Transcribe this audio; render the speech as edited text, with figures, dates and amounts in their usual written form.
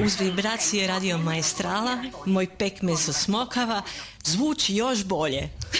uz vibracije radio maestrala, moj pekmez smokava zvuči još bolje.